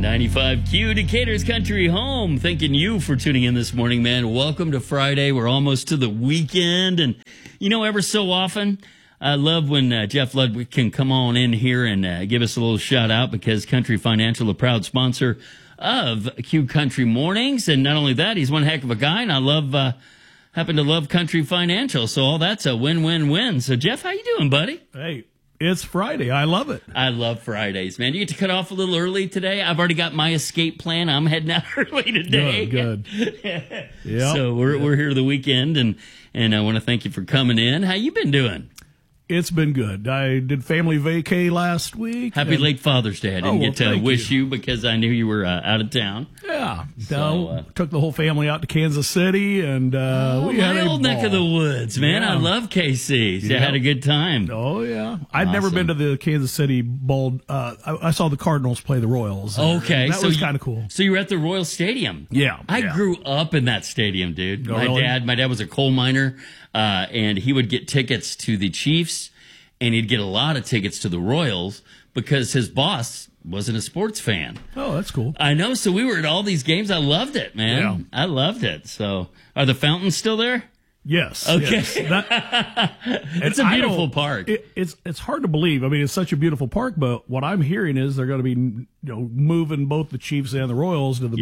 95Q, Decatur's Country Home. Thanking you for tuning in this morning, man. Welcome to Friday. We're almost to the weekend. And, ever so often, I love when Jeff Ludwig can come on in here and give us a little shout out because Country Financial, a proud sponsor of Q Country Mornings. And not only that, he's one heck of a guy. And I happen to love Country Financial. So all that's a win-win-win. So, Jeff, how you doing, buddy? Hey. It's Friday. I love it. I love Fridays, man. You get to cut off a little early today. I've already got my escape plan. I'm heading out early today. Good. Yeah. So we're here the weekend, and I want to thank you for coming in. How you been doing? It's been good. I did family vacay last week. Happy late Father's Day. I didn't get to wish you because I knew you were out of town. Yeah. So, took the whole family out to Kansas City, and we had my old neck of the woods, man. Yeah. I love KC. So I had a good time. Oh, yeah. I'd never been to the Kansas City Bowl. I saw the Cardinals play the Royals. Okay. That was kind of cool. So you were at the Royal Stadium. Yeah. I grew up in that stadium, dude. Oh, my really? dad was a coal miner, and he would get tickets to the Chiefs, and he'd get a lot of tickets to the Royals because his boss wasn't a sports fan. Oh, that's cool. I know. So we were at all these games. I loved it, man. Yeah. I loved it. So are the fountains still there? Yes. Okay. Yes. It's a beautiful park. It's hard to believe. I mean, it's such a beautiful park, but what I'm hearing is they're going to be moving both the Chiefs and the Royals to the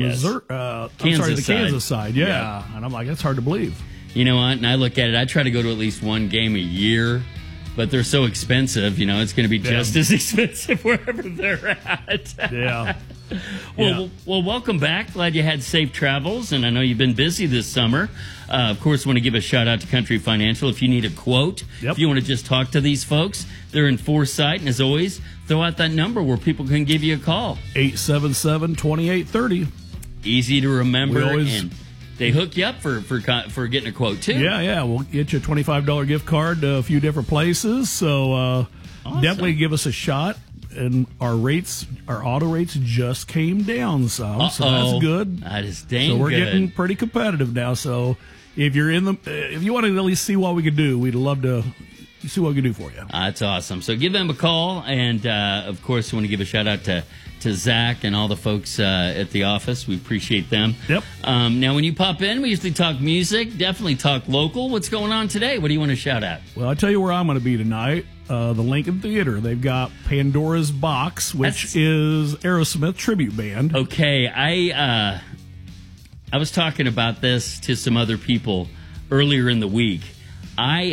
Kansas side. Yeah. And I'm like, that's hard to believe. You know what? And I look at it, I try to go to at least one game a year. But they're so expensive, it's going to be just as expensive wherever they're at. Yeah. Well, welcome back. Glad you had safe travels, and I know you've been busy this summer. Of course, want to give a shout-out to Country Financial. If you need a quote, if you want to just talk to these folks, they're in Forsyth, and as always, throw out that number where people can give you a call. 877-2830. Easy to remember, and they hook you up for getting a quote, too. Yeah. We'll get you a $25 gift card to a few different places. So awesome. Definitely give us a shot. And our auto rates just came down some. So that's good. That is dang good. So we're good. getting pretty competitive now. So if you want to at least see what we can do, we'd love to see what we can do for you. That's awesome. So give them a call. And, of course, we want to give a shout-out to Zach and all the folks at the office. We appreciate them. Yep. Now, when you pop in, we usually talk music, definitely talk local. What's going on today? What do you want to shout out? Well, I'll tell you where I'm going to be tonight. The Lincoln Theater. They've got Pandora's Box, which is Aerosmith tribute band. Okay. I was talking about this to some other people earlier in the week. I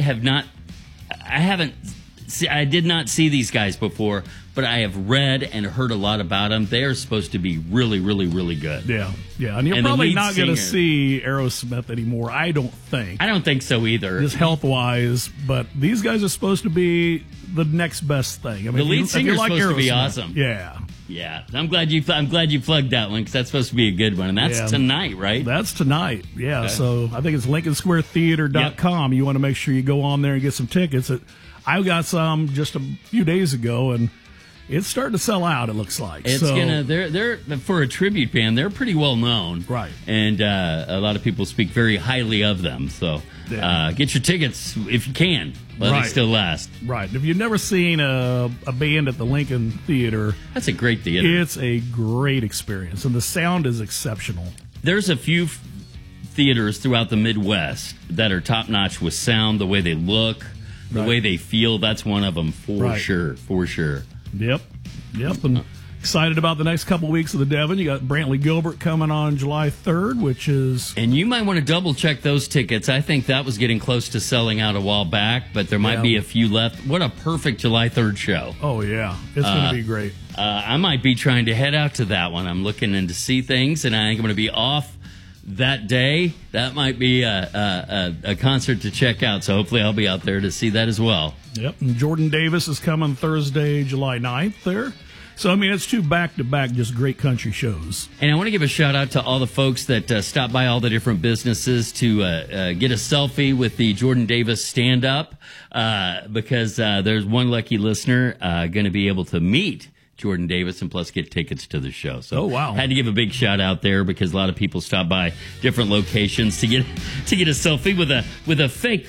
did not see these guys before, but I have read and heard a lot about them. They are supposed to be really, really, really good. Yeah. And you're probably not going to see Aerosmith anymore, I don't think. I don't think so either. Just health-wise, but these guys are supposed to be the next best thing. I mean, the lead singer is supposed to be Aerosmith, awesome. Yeah. I'm glad you plugged that one because that's supposed to be a good one, and that's tonight, right? That's tonight. Yeah. Okay. So I think it's LincolnSquareTheater.com. Yep. You want to make sure you go on there and get some tickets. I got some just a few days ago, and it's starting to sell out, it looks like. They're for a tribute band, they're pretty well known. Right. And a lot of people speak very highly of them. So get your tickets if you can. While they still last. Right. If you've never seen a band at the Lincoln Theater, that's a great theater. It's a great experience, and the sound is exceptional. There's a few theaters throughout the Midwest that are top-notch with sound, the way they look, the way they feel. That's one of them for sure. Yep. And excited about the next couple weeks of the Devon. You got Brantley Gilbert coming on July 3rd, which is... And you might want to double-check those tickets. I think that was getting close to selling out a while back, but there might be a few left. What a perfect July 3rd show. Oh, yeah. It's going to be great. I might be trying to head out to that one. I'm looking in to see things, and I think I'm going to be off that day. That might be a concert to check out, so hopefully I'll be out there to see that as well. Yep, and Jordan Davis is coming Thursday, July 9th there. So, I mean, it's two back-to-back just great country shows. And I want to give a shout-out to all the folks that stop by all the different businesses to get a selfie with the Jordan Davis stand-up because there's one lucky listener going to be able to meet Jordan Davis and plus get tickets to the show. So had to give a big shout out there because a lot of people stop by different locations to get a selfie with a fake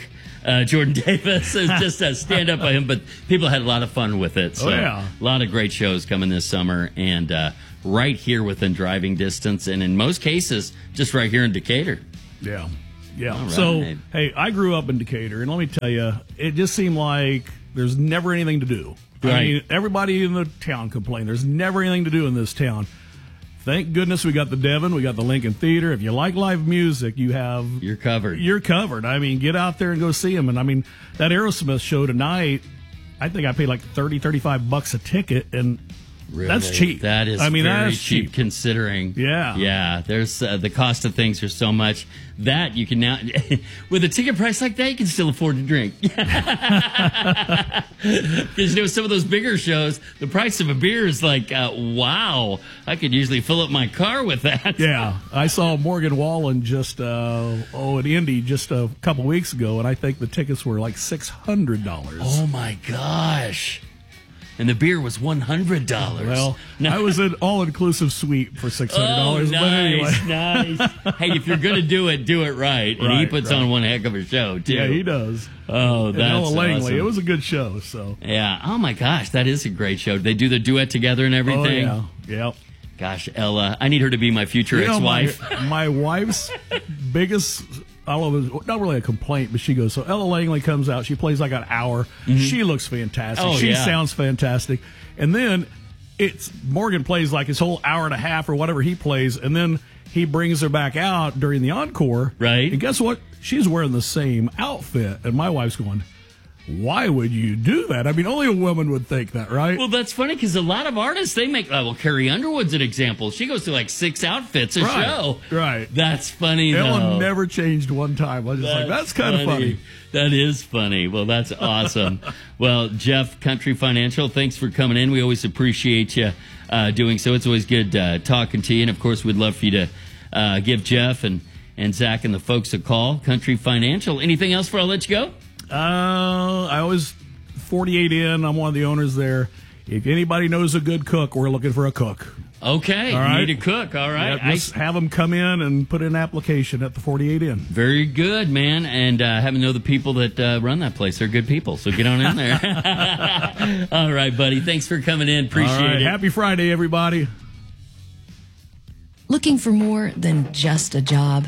Jordan Davis. It's just a stand-up by him, but people had a lot of fun with it. So a lot of great shows coming this summer, and right here within driving distance, and in most cases, just right here in Decatur. Yeah. Right. So, hey, I grew up in Decatur, and let me tell you, it just seemed like there's never anything to do. Right. I mean, everybody in the town complained. There's never anything to do in this town. Thank goodness we got the Devon, we got the Lincoln Theater. If you like live music, you're covered. You're covered. I mean, get out there and go see them. And I mean, that Aerosmith show tonight, I think I paid like $35 a ticket, and really? That's cheap. That is very cheap considering. Yeah. There's the cost of things are so much that you can now, with a ticket price like that, you can still afford to drink. Because some of those bigger shows, the price of a beer is like, wow, I could usually fill up my car with that. Yeah, I saw Morgan Wallen just at Indy just a couple weeks ago, and I think the tickets were like $600. Oh my gosh. And the beer was $100. Well, I was an all-inclusive suite for $600. Oh, nice, but anyway. Nice. Hey, if you're going to do it right. And he puts on one heck of a show, too. Yeah, he does. Oh, that's Ella Langley. awesome. It was a good show. So yeah. Oh, my gosh. That is a great show. They do the duet together and everything. Oh, yeah. Yep. Gosh, Ella. I need her to be my future ex-wife. My wife's biggest... not really a complaint, but she goes, so Ella Langley comes out, she plays like an hour, she looks fantastic, she sounds fantastic, and then Morgan plays like his whole hour and a half or whatever he plays, and then he brings her back out during the encore, right? And guess what? She's wearing the same outfit, and my wife's going, why would you do that? I mean, only a woman would think that, right? Well, that's funny because a lot of artists, they make, Carrie Underwood's an example. She goes through like 6 outfits a show. Right. That's funny, Ellen never changed one time. I was just that's kind of funny. That is funny. Well, that's awesome. Well, Jeff, Country Financial, thanks for coming in. We always appreciate you doing so. It's always good talking to you. And, of course, we'd love for you to give Jeff and Zach and the folks a call. Country Financial. Anything else before I let you go? I always 48 in. I'm one of the owners there. If anybody knows a good cook, we're looking for a cook. Okay, all right. You need a cook. All right, just have them come in and put in an application at the 48 in. Very good, man. And happen to know the people that run that place. They're good people, so get on in there. All right, buddy. Thanks for coming in. Appreciate it. Happy Friday, everybody. Looking for more than just a job?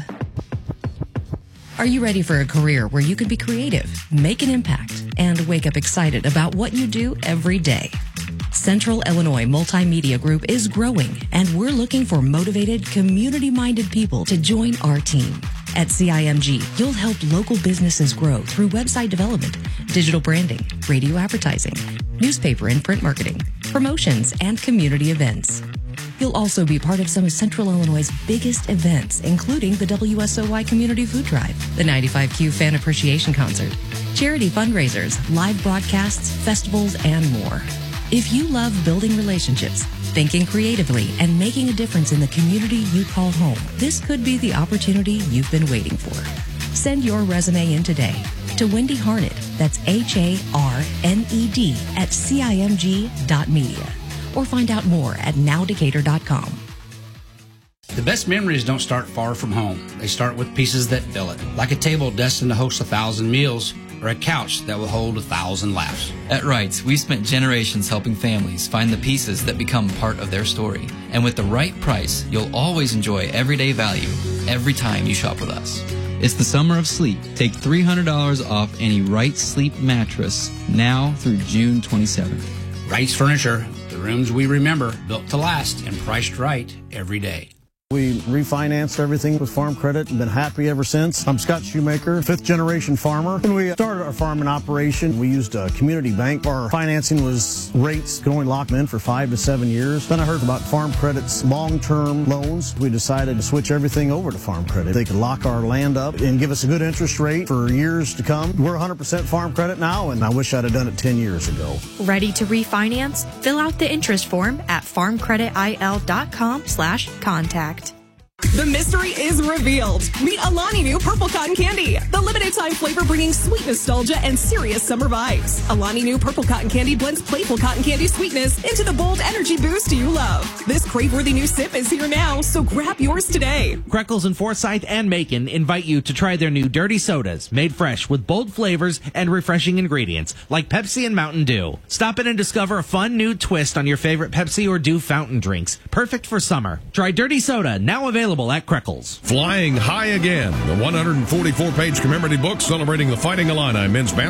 Are you ready for a career where you can be creative, make an impact, and wake up excited about what you do every day? Central Illinois Multimedia Group is growing, and we're looking for motivated, community-minded people to join our team. At CIMG, you'll help local businesses grow through website development, digital branding, radio advertising, newspaper and print marketing, promotions, and community events. You'll also be part of some of Central Illinois' biggest events, including the WSOY Community Food Drive, the 95Q Fan Appreciation Concert, charity fundraisers, live broadcasts, festivals, and more. If you love building relationships, thinking creatively, and making a difference in the community you call home, this could be the opportunity you've been waiting for. Send your resume in today to Wendy Harned, that's HARNED, at CIMG.media. Or find out more at nowdecatur.com. The best memories don't start far from home. They start with pieces that fill it, like a table destined to host 1,000 meals or a couch that will hold 1,000 laughs. At Wrights, we've spent generations helping families find the pieces that become part of their story. And with the right price, you'll always enjoy everyday value every time you shop with us. It's the summer of sleep. Take $300 off any Wrights Sleep mattress now through June 27th. Wrights Furniture, the rooms we remember, built to last and priced right every day. We refinanced everything with Farm Credit and been happy ever since. I'm Scott Shoemaker, 5th generation farmer. When we started our farming operation, we used a community bank. Our financing was rates could only lock them in for 5 to 7 years. Then I heard about Farm Credit's long-term loans. We decided to switch everything over to Farm Credit. They could lock our land up and give us a good interest rate for years to come. We're 100% Farm Credit now, and I wish I'd have done it 10 years ago. Ready to refinance? Fill out the interest form at farmcreditil.com/contact. The mystery is revealed. Meet Alani New Purple Cotton Candy, the limited time flavor bringing sweet nostalgia and serious summer vibes. Alani New Purple Cotton Candy blends playful cotton candy sweetness into the bold energy boost you love. This crave-worthy new sip is here now, so grab yours today. Kreckles and Forsyth and Macon invite you to try their new dirty sodas, made fresh with bold flavors and refreshing ingredients like Pepsi and Mountain Dew. Stop in and discover a fun new twist on your favorite Pepsi or Dew fountain drinks, perfect for summer. Try Dirty Soda, now available at Kreckles. Flying High Again, the 144-page commemorative book celebrating the Fighting Illini men's basketball